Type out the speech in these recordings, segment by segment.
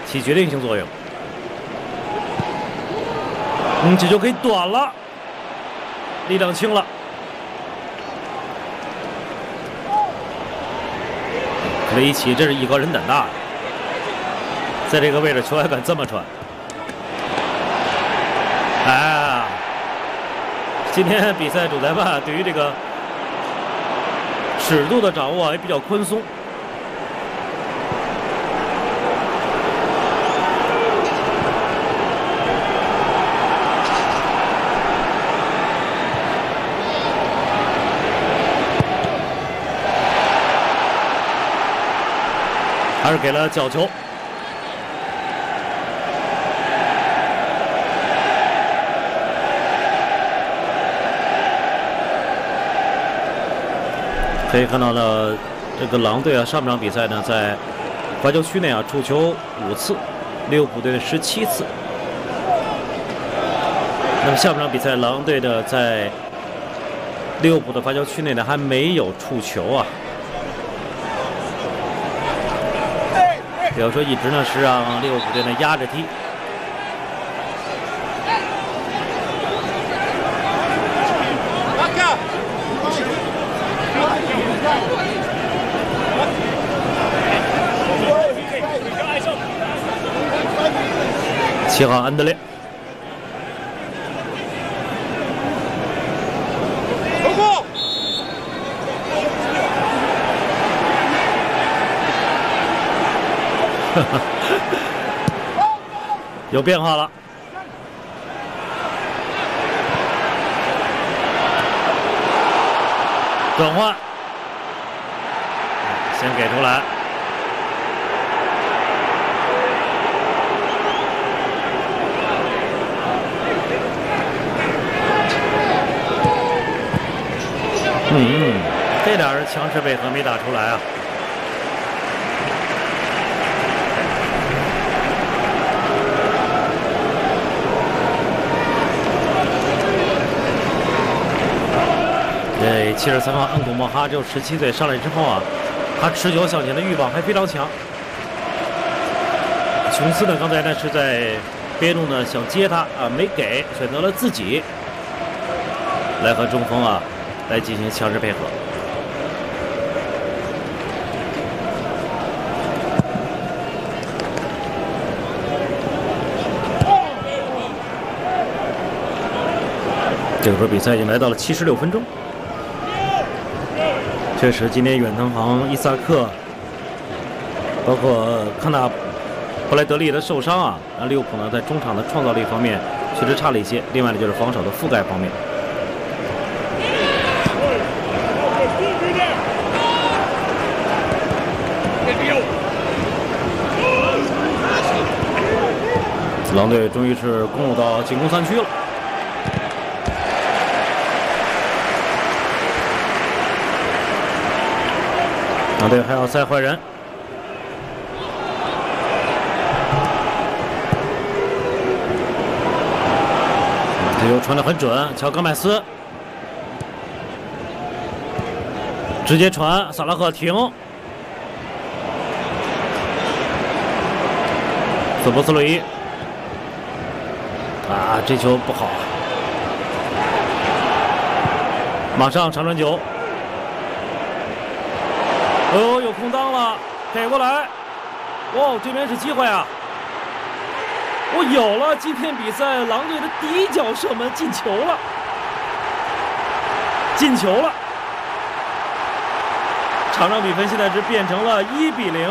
起决定性作用。这球可以短了，力量轻了。克雷伊奇，这是艺高人胆大，在这个位置球还敢这么传。哎，今天比赛主裁判对于这个尺度的掌握也比较宽松。还是给了角球。可以看到呢，这个狼队啊，上半场比赛呢，在罚球区内啊触球5次，利物浦队的17次。那么下半场比赛，狼队的在利物浦的罚球区内呢还没有触球啊。比如说，一直呢是让利物浦队呢压着踢。7号安德烈。有变化了，转换，先给出来，这俩人强势配合没打出来啊。73号恩古莫哈就17岁上来之后啊，他持球向前的欲望还非常强。琼斯呢，刚才呢是在边路呢想接他啊，没给，选择了自己来和中锋啊来进行强势配合。这个时候比赛已经来到了76分钟。确实，今天远藤航、伊萨克，包括康纳布莱德利的受伤啊，利物浦呢在中场的创造力方面确实差了一些。另外呢，就是防守的覆盖方面。狼队终于是攻入到进攻3区了。狼队还要再换人。这球传得很准，乔戈麦斯直接传，萨拉赫停，索博斯洛伊啊，这球不好，马上长传球。哦，有空当了，给过来。哦，这边是机会啊！哦，有了！今天比赛狼队的第一脚射门进球了，进球了！场上比分现在是变成了1-0。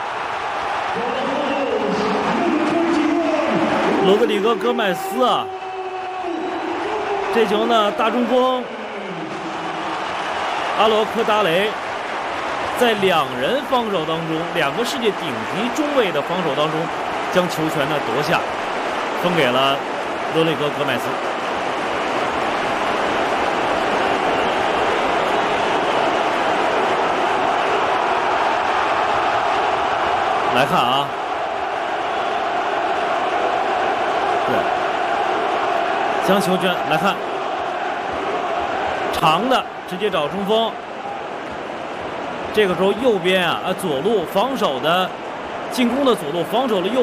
罗德里戈·戈麦斯啊，这球呢，大中锋阿罗科达雷。在2人防守当中，2个世界顶级中卫的防守当中，将球权呢夺下，分给了罗雷格·戈麦斯。来看啊，对，将球权来看，长的直接找中锋。这个时候右边啊，左路防守的进攻的左路防守的右。